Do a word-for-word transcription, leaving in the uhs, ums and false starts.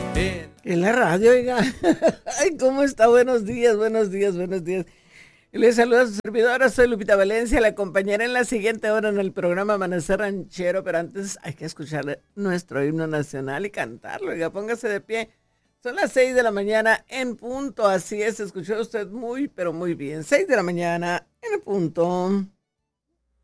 En la radio, oiga. Ay, ¿cómo está? Buenos días, buenos días, buenos días. Les saluda a su servidora, soy Lupita Valencia, la acompañaré en la siguiente hora en el programa Amanecer Ranchero, pero antes hay que escuchar nuestro himno nacional y cantarlo, oiga, póngase de pie. Son las seis de la mañana en punto, así es, escuchó usted muy, pero muy bien. Seis de la mañana en punto.